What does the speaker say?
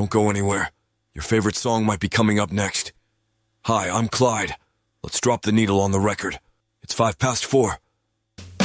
Don't go anywhere. Your favorite song might be coming up next. Hi, I'm Clyde. Let's drop the needle on the record. It's 4:05.